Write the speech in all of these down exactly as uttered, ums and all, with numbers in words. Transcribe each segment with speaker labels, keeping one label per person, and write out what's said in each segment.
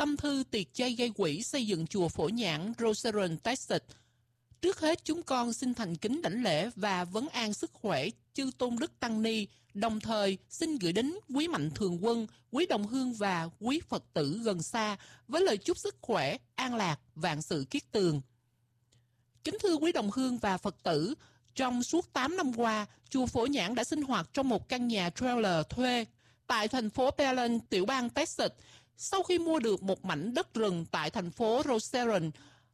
Speaker 1: tâm thư tiệc chay gây quỹ xây dựng chùa Phổ Nhãn, Rosarian, Texas. Trước hết chúng con xin thành kính đảnh lễ và vấn an sức khỏe chư tôn đức tăng ni, đồng thời xin gửi đến quý mạnh thường quân, quý đồng hương và quý Phật tử gần xa với lời chúc sức khỏe, an lạc, vạn sự kiết tường. Kính thưa quý đồng hương và Phật tử, trong suốt tám năm qua, chùa Phổ Nhãn đã sinh hoạt trong một căn nhà trailer thuê tại thành phố Pearland, tiểu bang Texas. Sau khi mua được một mảnh đất rừng tại thành phố Rosarian,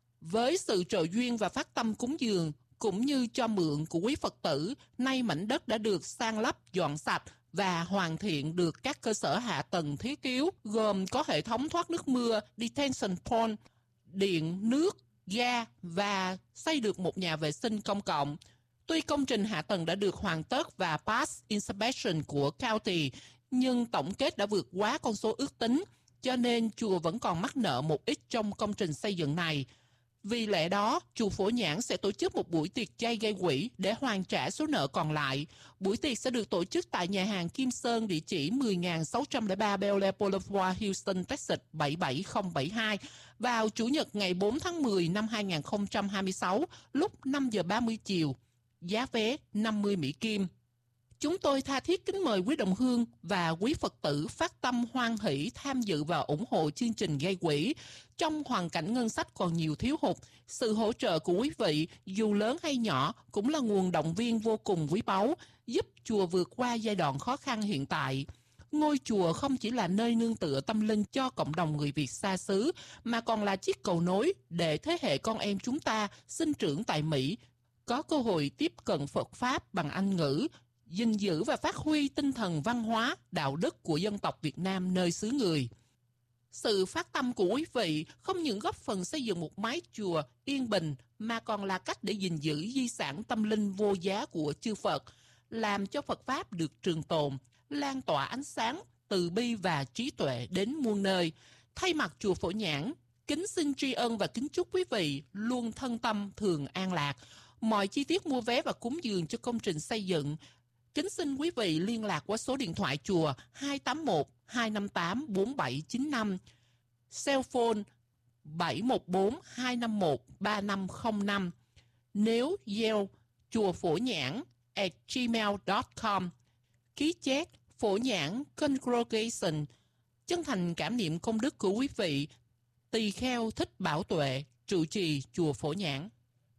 Speaker 1: với sự trợ duyên và phát tâm cúng dường cũng như cho mượn của quý Phật tử, nay mảnh đất đã được san lấp, dọn sạch và hoàn thiện được các cơ sở hạ tầng thiết yếu, gồm có hệ thống thoát nước mưa, detention pond, điện, nước, ga và xây được một nhà vệ sinh công cộng. Tuy công trình hạ tầng đã được hoàn tất và pass inspection của county, nhưng tổng kết đã vượt quá con số ước tính, cho nên chùa vẫn còn mắc nợ một ít trong công trình xây dựng này. Vì lẽ đó, chùa Phổ Nhãn sẽ tổ chức một buổi tiệc chay gây quỹ để hoàn trả số nợ còn lại. Buổi tiệc sẽ được tổ chức tại nhà hàng Kim Sơn, địa chỉ mười nghìn sáu trăm lẻ ba Bel Air Boulevard, Houston, Texas bảy bảy không bảy hai vào Chủ nhật ngày bốn tháng mười năm hai nghìn không trăm hai mươi sáu lúc năm giờ ba mươi chiều. Giá vé năm mươi Mỹ Kim. Chúng tôi tha thiết kính mời quý đồng hương và quý Phật tử phát tâm hoan hỷ tham dự và ủng hộ chương trình gây quỹ. Trong hoàn cảnh ngân sách còn nhiều thiếu hụt, sự hỗ trợ của quý vị, dù lớn hay nhỏ, cũng là nguồn động viên vô cùng quý báu, giúp chùa vượt qua giai đoạn khó khăn hiện tại. Ngôi chùa không chỉ là nơi nương tựa tâm linh cho cộng đồng người Việt xa xứ, mà còn là chiếc cầu nối để thế hệ con em chúng ta sinh trưởng tại Mỹ có cơ hội tiếp cận Phật Pháp bằng Anh ngữ, gìn giữ và phát huy tinh thần văn hóa, đạo đức của dân tộc Việt Nam nơi xứ người. Sự phát tâm của quý vị không những góp phần xây dựng một mái chùa yên bình, mà còn là cách để gìn giữ di sản tâm linh vô giá của chư Phật, làm cho Phật Pháp được trường tồn, lan tỏa ánh sáng, từ bi và trí tuệ đến muôn nơi. Thay mặt chùa Phổ Nhãn, kính xin tri ân và kính chúc quý vị luôn thân tâm thường an lạc. Mọi chi tiết mua vé và cúng dường cho công trình xây dựng, kính xin quý vị liên lạc qua số điện thoại chùa hai tám một hai năm tám bốn bảy chín năm, cell phone bảy một bốn hai năm một ba năm không năm. Nếu Yale chùa Phổ Nhãn at gmail chấm com. Ký chết Phổ Nhãn Congregation. Chân thành cảm niệm công đức của quý vị Tỳ Kheo Thích Bảo Tuệ, trụ trì chùa Phổ Nhãn.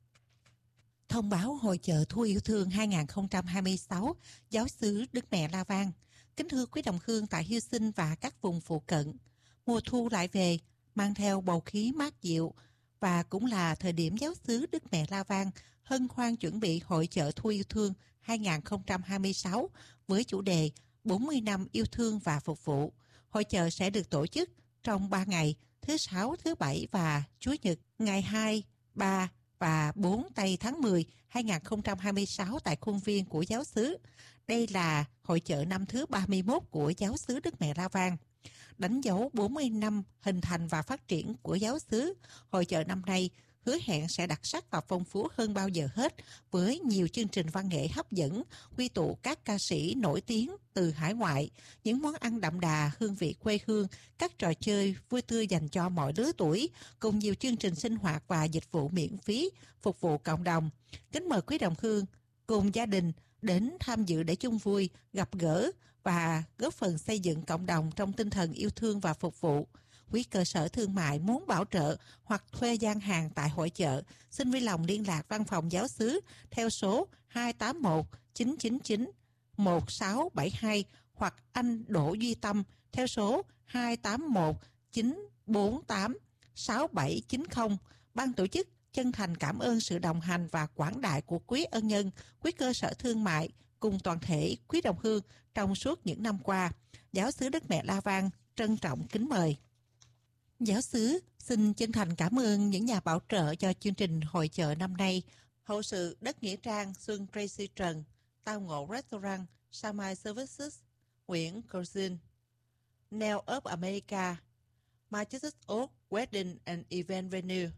Speaker 2: Thông báo hội chợ Thu Yêu Thương hai không hai sáu, Giáo xứ Đức Mẹ La Vang. Kính thưa quý đồng hương tại Houston và các vùng phụ cận, mùa thu lại về, mang theo bầu khí mát dịu, và cũng là thời điểm Giáo xứ Đức Mẹ La Vang hân hoan chuẩn bị hội chợ Thu Yêu Thương hai không hai sáu với chủ đề bốn mươi năm yêu thương và phục vụ. Hội chợ sẽ được tổ chức trong ba ngày, thứ Sáu, thứ Bảy và Chủ nhật, ngày hai, ba và bốn tây tháng mười hai không hai sáu tại khuôn viên của giáo xứ. Đây là hội chợ năm thứ ba mươi mốt của giáo xứ Đức Mẹ La Vang. Đánh dấu bốn mươi năm hình thành và phát triển của giáo xứ, hội chợ năm nay hứa hẹn sẽ đặc sắc và phong phú hơn bao giờ hết, với nhiều chương trình văn nghệ hấp dẫn, quy tụ các ca sĩ nổi tiếng từ hải ngoại, những món ăn đậm đà hương vị quê hương, các trò chơi vui tươi dành cho mọi lứa tuổi, cùng nhiều chương trình sinh hoạt và dịch vụ miễn phí phục vụ cộng đồng. Kính mời quý đồng hương cùng gia đình đến tham dự để chung vui, gặp gỡ và góp phần xây dựng cộng đồng trong tinh thần yêu thương và phục vụ. Quý cơ sở thương mại muốn bảo trợ hoặc thuê gian hàng tại hội chợ, xin vui lòng liên lạc văn phòng giáo xứ theo số hai tám một chín chín chín một sáu bảy hai hoặc anh Đỗ Duy Tâm theo số hai tám một chín bốn tám sáu bảy chín không. Ban tổ chức chân thành cảm ơn sự đồng hành và quảng đại của quý ân nhân, quý cơ sở thương mại cùng toàn thể quý đồng hương trong suốt những năm qua. Giáo xứ Đức Mẹ La Vang trân trọng kính mời. Giáo xứ xin chân thành cảm ơn những nhà bảo trợ cho chương trình hội chợ năm nay: hậu sự Đất Nghĩa Trang, Xuân Tracy Trần, Tao Ngộ Restaurant, Samai Services, Nguyễn Cousin, Nail of America, Majestic Oak Wedding and Event Venue,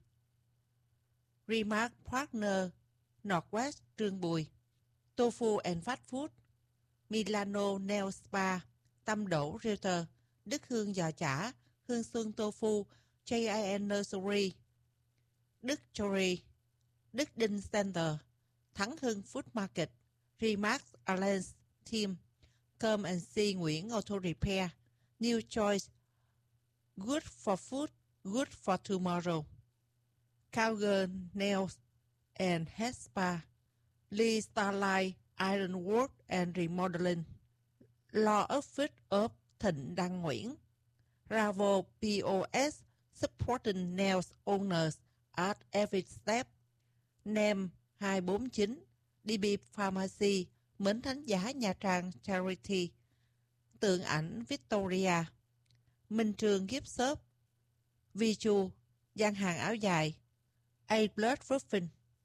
Speaker 2: Remark Partner, Northwest Trương Bùi, Tofu and Fast Food, Milano Nail Spa, Tâm Đỗ Realtor, Đức Hương Giò Chả, Hương Xuân Tofu, J I N Nursery, Đức Cherry, Đức Đinh Center, Thắng Hưng Food Market, Remax Alliance Team, Come and See Nguyễn Auto Repair, New Choice, Good for Food, Good for Tomorrow, Cowgirl Nails and Hair Spa, Lee Starlight Ironwork and Remodeling, Law Office of Thịnh Đăng Nguyễn, Bravo P O S, Supporting Nails Owners at Every Step, Nem hai bốn chín, đê bê Pharmacy, Mến Thánh Giá Nha Trang Charity, Tượng ảnh Victoria, Minh Trường Gift Shop, Vichu, gian hàng áo dài, A-Blood Roofing.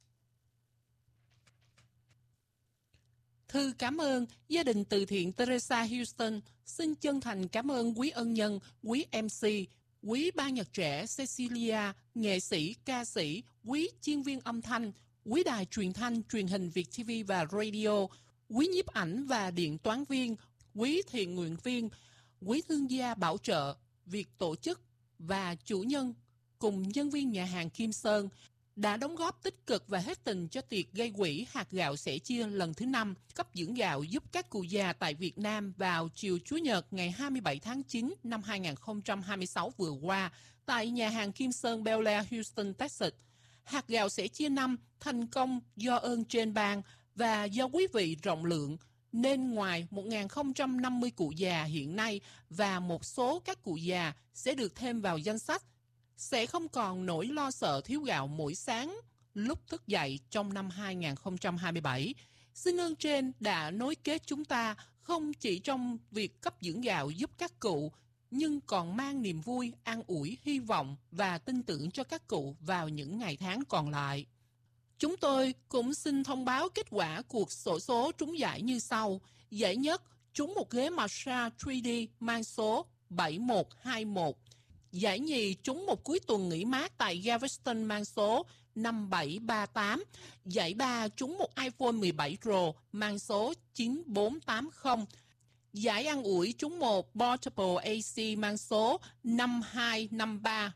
Speaker 1: Thư cảm ơn gia đình từ thiện Teresa Houston xin chân thành cảm ơn quý ân nhân, quý em xê, quý ban nhạc trẻ Cecilia, nghệ sĩ, ca sĩ, quý chuyên viên âm thanh, quý đài truyền thanh, truyền hình Việt ti vi và radio, quý nhiếp ảnh và điện toán viên, quý thiện nguyện viên, quý thương gia bảo trợ, việc tổ chức và chủ nhân cùng nhân viên nhà hàng Kim Sơn đã đóng góp tích cực và hết tình cho tiệc gây quỹ hạt gạo sẻ chia lần thứ năm cấp dưỡng gạo giúp các cụ già tại Việt Nam vào chiều Chủ nhật ngày hai mươi bảy tháng chín năm hai nghìn không trăm hai mươi sáu vừa qua tại nhà hàng Kim Sơn Bel Air, Houston, Texas. Hạt gạo sẻ chia năm thành công do ơn trên ban và do quý vị rộng lượng, nên ngoài một nghìn không trăm năm mươi cụ già hiện nay và một số các cụ già sẽ được thêm vào danh sách, sẽ không còn nỗi lo sợ thiếu gạo mỗi sáng lúc thức dậy trong năm hai nghìn không trăm hai mươi bảy. Xin ơn trên đã nối kết chúng ta không chỉ trong việc cấp dưỡng gạo giúp các cụ, nhưng còn mang niềm vui, an ủi, hy vọng và tin tưởng cho các cụ vào những ngày tháng còn lại. Chúng tôi cũng xin thông báo kết quả cuộc xổ số trúng giải như sau. Giải nhất trúng một ghế massage ba D mang số bảy một hai một. Giải nhì trúng một cuối tuần nghỉ mát tại Galveston mang số năm bảy ba tám. Giải ba trúng một iPhone mười bảy Pro mang số chín bốn tám không. Giải ăn ủi trúng một Portable A C mang số năm hai năm ba.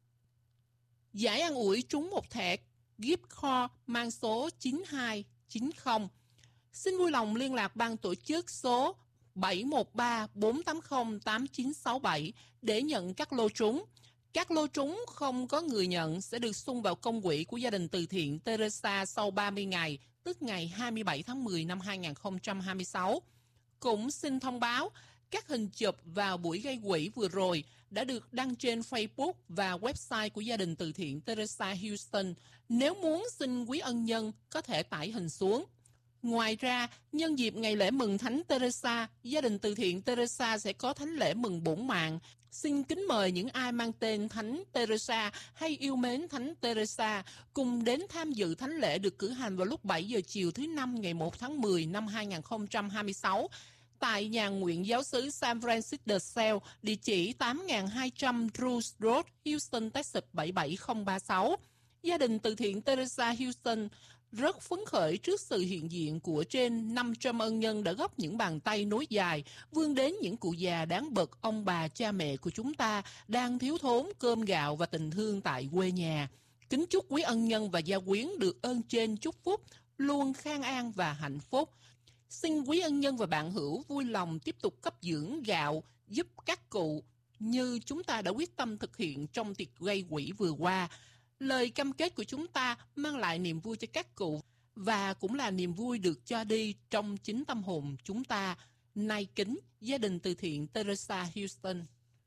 Speaker 1: Giải ăn ủi trúng một thẻ gift card mang số chín hai chín không. Xin vui lòng liên lạc ban tổ chức số bảy một ba bốn tám không tám chín sáu bảy để nhận các lô trúng. Các lô trúng không có người nhận sẽ được sung vào công quỹ của gia đình từ thiện Teresa sau ba mươi ngày, tức ngày hai mươi bảy tháng mười năm hai nghìn không trăm hai mươi sáu. Cũng xin thông báo, các hình chụp vào buổi gây quỹ vừa rồi đã được đăng trên Facebook và website của gia đình từ thiện Teresa Houston. Nếu muốn xin quý ân nhân có thể tải hình xuống. Ngoài ra, nhân dịp ngày lễ mừng Thánh Teresa, gia đình từ thiện Teresa sẽ có thánh lễ mừng bổn mạng. Xin kính mời những ai mang tên Thánh Teresa hay yêu mến Thánh Teresa cùng đến tham dự thánh lễ được cử hành vào lúc bảy giờ chiều thứ Năm ngày một tháng mười năm hai nghìn không trăm hai mươi sáu tại nhà nguyện giáo xứ San Francisco de Sales, địa chỉ tám nghìn hai trăm Bruce Road, Houston, Texas bảy bảy không ba sáu. Gia đình từ thiện Teresa Houston rất phấn khởi trước sự hiện diện của trên năm trăm ân nhân đã góp những bàn tay nối dài, vươn đến những cụ già đáng bậc, ông bà, cha mẹ của chúng ta đang thiếu thốn cơm gạo và tình thương tại quê nhà. Kính chúc quý ân nhân và gia quyến được ơn trên chúc phúc, luôn khang an và hạnh phúc. Xin quý ân nhân và bạn hữu vui lòng tiếp tục cấp dưỡng gạo giúp các cụ như chúng ta đã quyết tâm thực hiện trong tiệc gây quỹ vừa qua. Lời cam kết của chúng ta mang lại niềm vui cho các cụ và cũng là niềm vui được cho đi trong chính tâm hồn chúng ta. Nay kính, gia đình từ thiện Teresa Houston.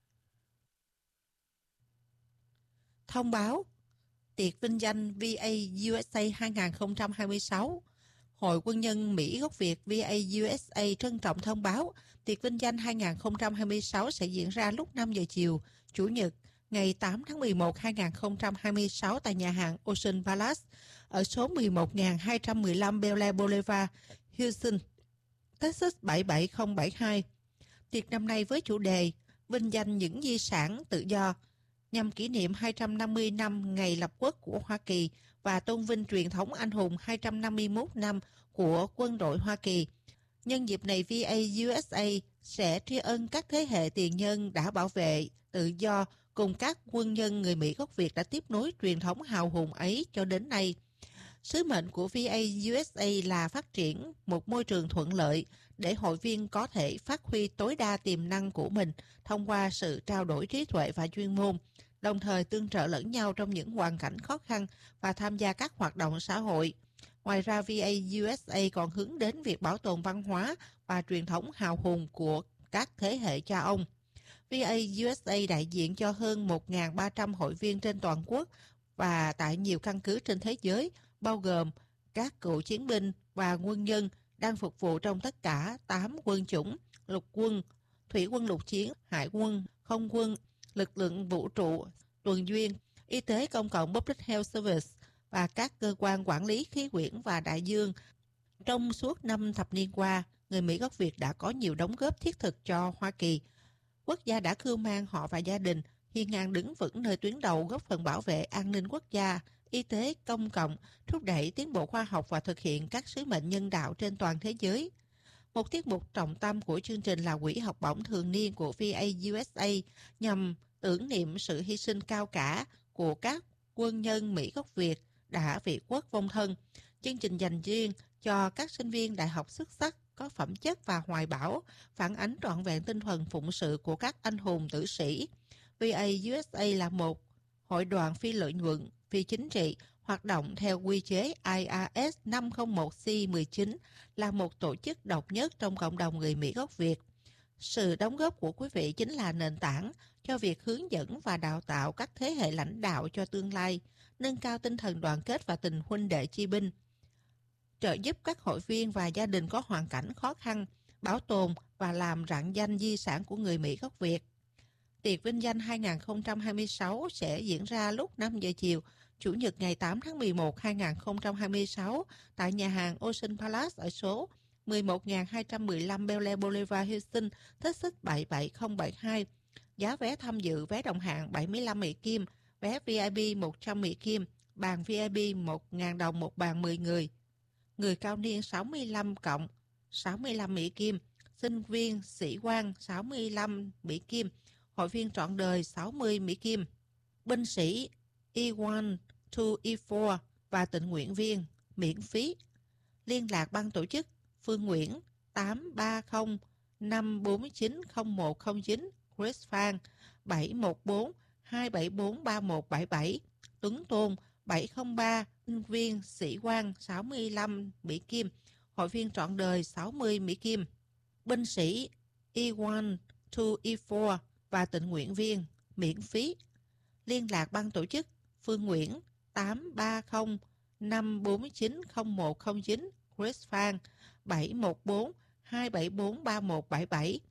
Speaker 2: Thông báo tiệc vinh danh vê a u ét a hai nghìn không trăm hai mươi sáu. Hội Quân nhân Mỹ gốc Việt vê a u ét a trân trọng thông báo tiệc vinh danh hai nghìn không trăm hai mươi sáu sẽ diễn ra lúc năm giờ chiều, Chủ nhật, ngày tám tháng mười một năm hai nghìn không trăm hai mươi sáu tại nhà hàng Ocean Palace ở số mười một nghìn hai trăm mười lăm Bel Air Boulevard, Houston, Texas bảy bảy không bảy hai. Tiệc năm nay với chủ đề vinh danh những di sản tự do nhằm kỷ niệm hai trăm năm mươi năm ngày lập quốc của Hoa Kỳ và tôn vinh truyền thống anh hùng hai trăm năm mươi mốt năm của quân đội Hoa Kỳ. Nhân dịp này, vê a u ét a sẽ tri ân các thế hệ tiền nhân đã bảo vệ tự do cùng các quân nhân người Mỹ gốc Việt đã tiếp nối truyền thống hào hùng ấy cho đến nay. Sứ mệnh của vê a u ét a là phát triển một môi trường thuận lợi để hội viên có thể phát huy tối đa tiềm năng của mình thông qua sự trao đổi trí tuệ và chuyên môn, đồng thời tương trợ lẫn nhau trong những hoàn cảnh khó khăn và tham gia các hoạt động xã hội. Ngoài ra, vê a u ét a còn hướng đến việc bảo tồn văn hóa và truyền thống hào hùng của các thế hệ cha ông. vê a u ét a đại diện cho hơn một nghìn ba trăm hội viên trên toàn quốc và tại nhiều căn cứ trên thế giới, bao gồm các cựu chiến binh và quân nhân đang phục vụ trong tất cả tám quân chủng: lục quân, thủy quân lục chiến, hải quân, không quân, lực lượng vũ trụ, tuần duyên, y tế công cộng Public Health Service và các cơ quan quản lý khí quyển và đại dương. Trong suốt năm thập niên qua, người Mỹ gốc Việt đã có nhiều đóng góp thiết thực cho Hoa Kỳ. Quốc gia đã cưu mang họ và gia đình, hiên ngang đứng vững nơi tuyến đầu, góp phần bảo vệ an ninh quốc gia, y tế công cộng, thúc đẩy tiến bộ khoa học và thực hiện các sứ mệnh nhân đạo trên toàn thế giới. Một tiết mục trọng tâm của chương trình là quỹ học bổng thường niên của vê a u ét a nhằm tưởng niệm sự hy sinh cao cả của các quân nhân Mỹ gốc Việt đã vì quốc vong thân. Chương trình dành riêng cho các sinh viên đại học xuất sắc, có phẩm chất và hoài bão, phản ánh trọn vẹn tinh thần phụng sự của các anh hùng tử sĩ. vê a u ét a là một hội đoàn phi lợi nhuận, phi chính trị, hoạt động theo quy chế i a ét năm không một C mười chín, là một tổ chức độc nhất trong cộng đồng người Mỹ gốc Việt. Sự đóng góp của quý vị chính là nền tảng cho việc hướng dẫn và đào tạo các thế hệ lãnh đạo cho tương lai, nâng cao tinh thần đoàn kết và tình huynh đệ chi binh, trợ giúp các hội viên và gia đình có hoàn cảnh khó khăn, bảo tồn và làm rạng danh di sản của người Mỹ gốc Việt. Tiệc vinh danh hai không hai sáu sẽ diễn ra lúc năm giờ chiều, Chủ nhật ngày tám tháng mười một năm hai không hai sáu tại nhà hàng Ocean Palace ở số mười một nghìn hai trăm mười lăm Bel Air Boulevard, Houston, Texas bảy bảy không bảy hai. Giá vé tham dự: vé đồng hạng bảy mươi lăm Mỹ Kim, vé vê i pê một trăm Mỹ Kim, bàn vê i pê một nghìn đồng một bàn mười người. Người cao niên sáu mươi lăm cộng sáu mươi lăm Mỹ Kim, sinh viên, sĩ quan sáu mươi lăm Mỹ Kim, hội viên trọn đời sáu mươi Mỹ Kim, binh sĩ E một, hai, E bốn và tình nguyện viên miễn phí. Liên lạc ban tổ chức: Phương Nguyễn tám ba không năm bốn chín không một không chín, Chris Phan bảy một bốn hai bảy bốn ba một bảy bảy, Tuấn Tôn bảy không ba, sinh viên, sĩ quan sáu mươi lăm Mỹ Kim, hội viên trọn đời sáu mươi Mỹ Kim, binh sĩ E một, hai, E bốn và tình nguyện viên miễn phí. Liên lạc ban tổ chức: Phương Nguyễn tám ba không năm bốn chín không một không chín, Chris Phan bảy một bốn hai bảy bốn ba một bảy bảy,